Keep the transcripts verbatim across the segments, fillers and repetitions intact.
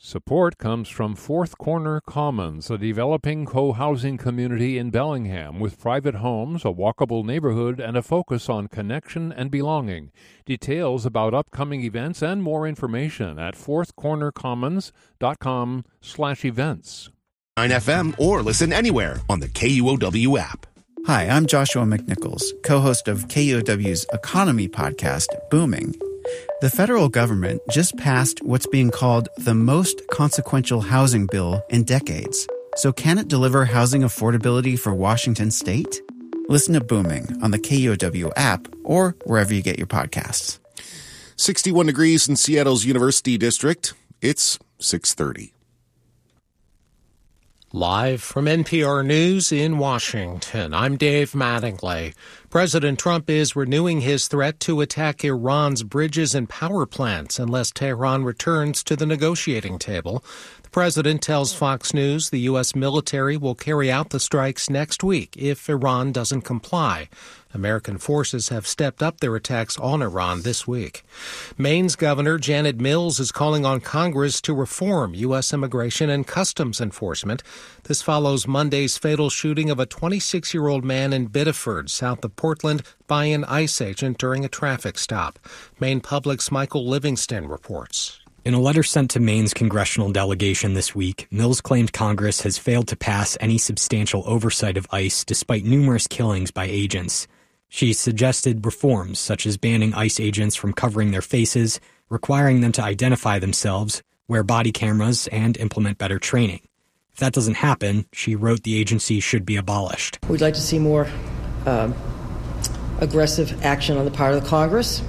Support comes from Fourth Corner Commons, a developing co-housing community in Bellingham with private homes, a walkable neighborhood, and a focus on connection and belonging. Details about upcoming events and more information at fourthcornercommons.com slash events. nine F M or listen anywhere on the K U O W app. Hi, I'm Joshua McNichols, co-host of K U O W's economy podcast, Booming. The federal government just passed what's being called the most consequential housing bill in decades. So can it deliver housing affordability for Washington state? Listen to Booming on the K U O W app or wherever you get your podcasts. sixty-one degrees in Seattle's University District. It's six thirty. Live from N P R News in Washington, I'm Dave Mattingly. President Trump is renewing his threat to attack Iran's bridges and power plants unless Tehran returns to the negotiating table. The president tells Fox News the U S military will carry out the strikes next week if Iran doesn't comply. American forces have stepped up their attacks on Iran this week. Maine's Governor Janet Mills is calling on Congress to reform U S immigration and customs enforcement. This follows Monday's fatal shooting of a twenty-six-year-old man in Biddeford, south of Portland, by an ICE agent during a traffic stop. Maine Public's Michael Livingston reports. In a letter sent to Maine's congressional delegation this week, Mills claimed Congress has failed to pass any substantial oversight of ICE despite numerous killings by agents. She suggested reforms such as banning ICE agents from covering their faces, requiring them to identify themselves, wear body cameras, and implement better training. If that doesn't happen, she wrote the agency should be abolished. We'd like to see more um, aggressive action on the part of the Congress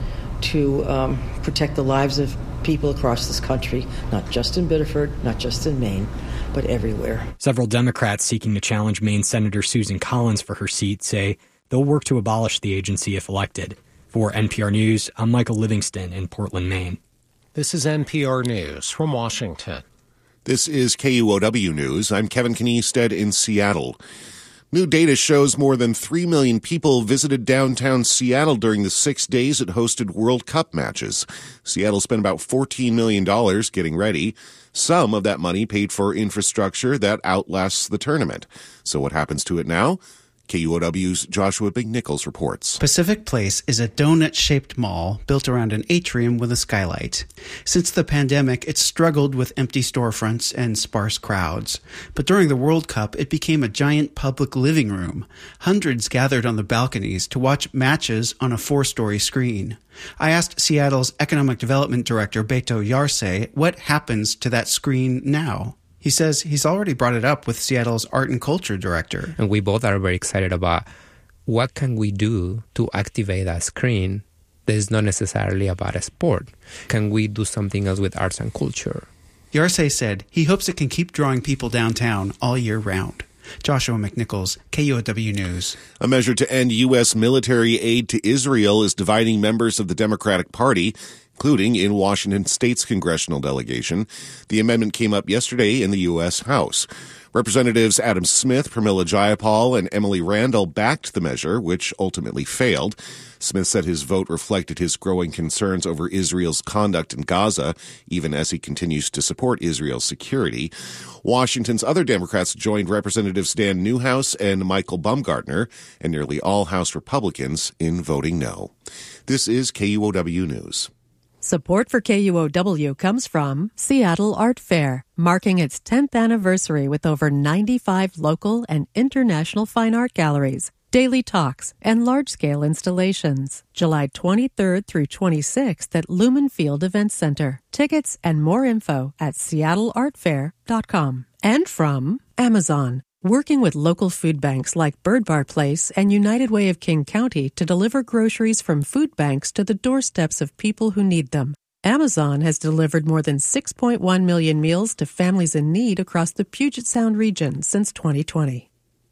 to um, protect the lives of people across this country, not just in Biddeford, not just in Maine, but everywhere. Several Democrats seeking to challenge Maine Senator Susan Collins for her seat say they'll work to abolish the agency if elected. For N P R News, I'm Michael Livingston in Portland, Maine. This is N P R News from Washington. This is K U O W News. I'm Kevin Kniested in Seattle. New data shows more than three million people visited downtown Seattle during the six days it hosted World Cup matches. Seattle spent about fourteen million dollars getting ready. Some of that money paid for infrastructure that outlasts the tournament. So what happens to it now? K U O W's Joshua Big Nichols reports. Pacific Place is a donut-shaped mall built around an atrium with a skylight. Since the pandemic, it's struggled with empty storefronts and sparse crowds. But during the World Cup, it became a giant public living room. Hundreds gathered on the balconies to watch matches on a four-story screen. I asked Seattle's Economic Development Director, Beto Yarse, what happens to that screen now. He says he's already brought it up with Seattle's Art and Culture Director. And we both are very excited about what can we do to activate that screen that is not necessarily about a sport. Can we do something else with arts and culture? Yarse said he hopes it can keep drawing people downtown all year round. Joshua McNichols, K U O W News. A measure to end U S military aid to Israel is dividing members of the Democratic Party, including in Washington State's congressional delegation. The amendment came up yesterday in the U S House. Representatives Adam Smith, Pramila Jayapal, and Emily Randall backed the measure, which ultimately failed. Smith said his vote reflected his growing concerns over Israel's conduct in Gaza, even as he continues to support Israel's security. Washington's other Democrats joined Representatives Dan Newhouse and Michael Baumgartner, and nearly all House Republicans in voting no. This is K U O W News. Support for K U O W comes from Seattle Art Fair, marking its tenth anniversary with over ninety-five local and international fine art galleries, daily talks, and large-scale installations. July twenty-third through twenty-sixth at Lumen Field Events Center. Tickets and more info at seattle art fair dot com. And from Amazon, working with local food banks like Bird Bar Place and United Way of King County to deliver groceries from food banks to the doorsteps of people who need them. Amazon has delivered more than six point one million meals to families in need across the Puget Sound region since twenty twenty.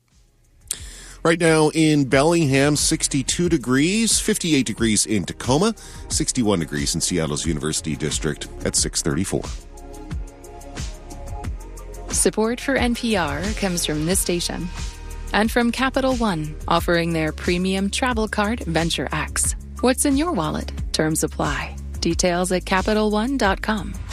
Right now in Bellingham, sixty-two degrees, fifty-eight degrees in Tacoma, sixty-one degrees in Seattle's University District at six thirty-four. Support for N P R comes from this station and from Capital One, offering their premium travel card, Venture X. What's in your wallet? Terms apply. Details at Capital One dot com.